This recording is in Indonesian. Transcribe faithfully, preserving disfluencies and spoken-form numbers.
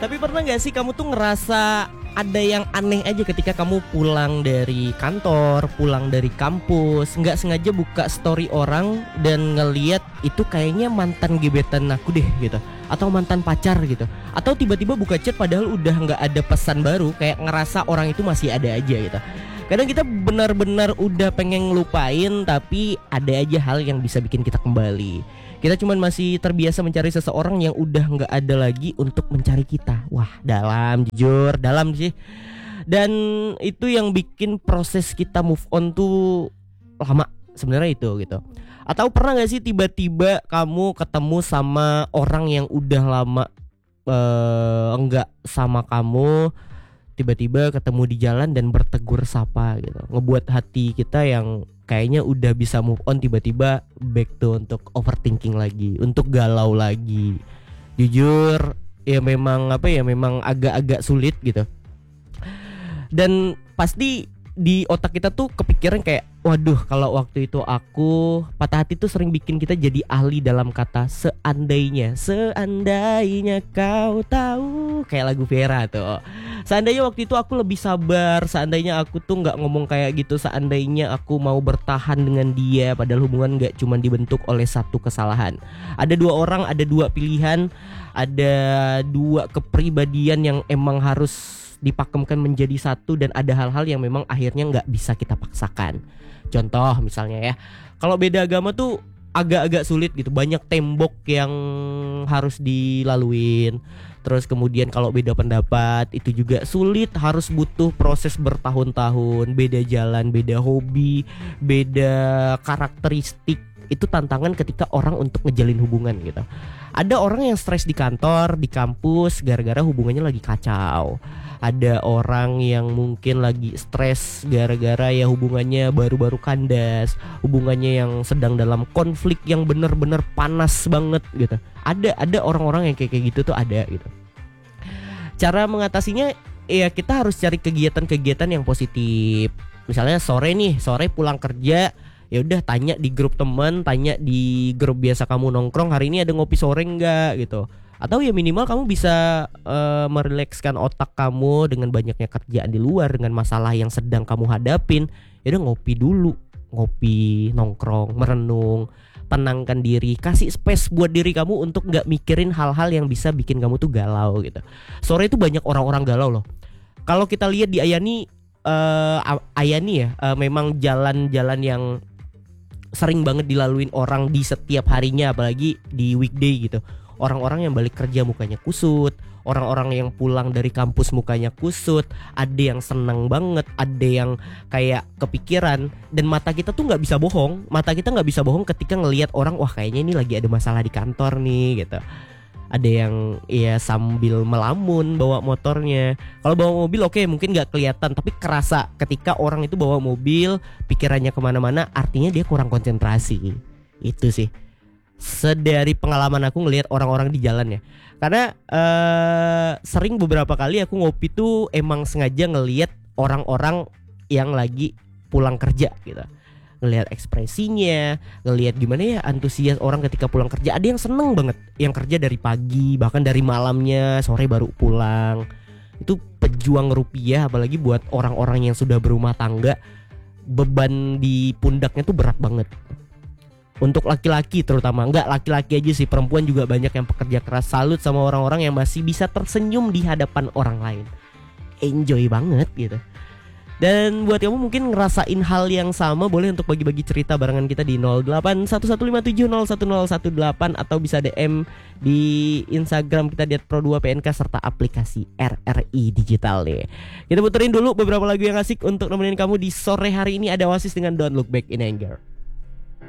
Tapi pernah gak sih kamu tuh ngerasa ada yang aneh aja ketika kamu pulang dari kantor, pulang dari kampus, nggak sengaja buka story orang dan ngeliat itu kayaknya mantan gebetan aku deh gitu, atau mantan pacar gitu, atau tiba-tiba buka chat padahal udah nggak ada pesan baru, kayak ngerasa orang itu masih ada aja gitu. Kadang kita benar-benar udah pengen ngelupain, tapi ada aja hal yang bisa bikin kita kembali. Kita cuman masih terbiasa mencari seseorang yang udah gak ada lagi untuk mencari kita. Wah, dalam, jujur, dalam sih. Dan itu yang bikin proses kita move on tuh lama sebenarnya itu gitu. Atau pernah gak sih tiba-tiba kamu ketemu sama orang yang udah lama uh, enggak sama kamu, tiba-tiba ketemu di jalan dan bertegur sapa gitu, ngebuat hati kita yang kayaknya udah bisa move on tiba-tiba back to untuk overthinking lagi, untuk galau lagi. Jujur ya memang apa ya memang agak-agak sulit gitu. Dan pasti di otak kita tuh kepikiran kayak, waduh kalau waktu itu aku, patah hati tuh sering bikin kita jadi ahli dalam kata seandainya. Seandainya kau tahu, kayak lagu Vera tuh. Seandainya waktu itu aku lebih sabar, seandainya aku tuh gak ngomong kayak gitu, seandainya aku mau bertahan dengan dia. Padahal hubungan gak cuma dibentuk oleh satu kesalahan. Ada dua orang, ada dua pilihan, ada dua kepribadian yang emang harus dipakemkan menjadi satu, dan ada hal-hal yang memang akhirnya nggak bisa kita paksakan. Contoh misalnya ya, kalau beda agama tuh agak-agak sulit gitu, banyak tembok yang harus dilaluin. Terus kemudian kalau beda pendapat itu juga sulit, harus butuh proses bertahun-tahun. Beda jalan, beda hobi, beda karakteristik, itu tantangan ketika orang untuk ngejalin hubungan gitu. Ada orang yang stres di kantor, di kampus gara-gara hubungannya lagi kacau. Ada orang yang mungkin lagi stres gara-gara ya hubungannya baru-baru kandas, hubungannya yang sedang dalam konflik yang bener-bener panas banget gitu. Ada ada orang-orang yang kayak kayak gitu tuh ada gitu. Cara mengatasinya ya kita harus cari kegiatan-kegiatan yang positif. Misalnya sore nih, sore pulang kerja, ya udah tanya di grup teman, tanya di grup biasa kamu nongkrong, hari ini ada ngopi sore enggak gitu. Atau ya minimal kamu bisa uh, merilekskan otak kamu dengan banyaknya kerjaan di luar, dengan masalah yang sedang kamu hadapin. Ya udah ngopi dulu, ngopi, nongkrong, merenung, tenangkan diri, kasih space buat diri kamu untuk nggak mikirin hal-hal yang bisa bikin kamu tuh galau gitu. Sore itu banyak orang-orang galau loh. Kalau kita lihat di Ayani, uh, Ayani ya, uh, memang jalan-jalan yang sering banget dilaluin orang di setiap harinya, apalagi di weekday gitu. Orang-orang yang balik kerja mukanya kusut, orang-orang yang pulang dari kampus mukanya kusut, ada yang senang banget, ada yang kayak kepikiran. Dan mata kita tuh gak bisa bohong, mata kita gak bisa bohong ketika ngelihat orang, wah kayaknya ini lagi ada masalah di kantor nih gitu. Ada yang ya sambil melamun bawa motornya. Kalau bawa mobil oke okay, mungkin gak kelihatan, tapi kerasa ketika orang itu bawa mobil, pikirannya kemana-mana, artinya dia kurang konsentrasi. Itu sih sedari pengalaman aku ngelihat orang-orang di jalan ya. Karena uh, sering beberapa kali aku ngopi tuh emang sengaja ngelihat orang-orang yang lagi pulang kerja gitu. Ngelihat ekspresinya, ngelihat gimana ya antusias orang ketika pulang kerja. Ada yang seneng banget, yang kerja dari pagi, bahkan dari malamnya, sore baru pulang. Itu pejuang rupiah, apalagi buat orang-orang yang sudah berumah tangga. Beban di pundaknya tuh berat banget. Untuk laki-laki terutama, enggak laki-laki aja sih, perempuan juga banyak yang pekerja keras. Salut sama orang-orang yang masih bisa tersenyum di hadapan orang lain. Enjoy banget gitu. Dan buat kamu mungkin ngerasain hal yang sama, boleh untuk bagi-bagi cerita barengan kita di nol delapan satu satu lima tujuh nol satu nol satu delapan, atau bisa D M di Instagram kita di at pro dua p n k serta aplikasi R R I Digital nih. Kita puterin dulu beberapa lagu yang asik untuk nemenin kamu di sore hari ini. Ada Oasis dengan Don't Look Back in Anger.